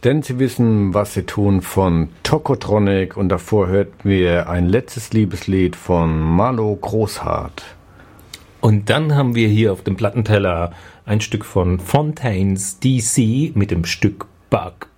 denn sie wissen, was sie tun von Tokotronic und davor hörten wir ein letztes Liebeslied von Marlo Großhardt. Und dann haben wir hier auf dem Plattenteller ein Stück von Fontaines DC mit dem Stück Bug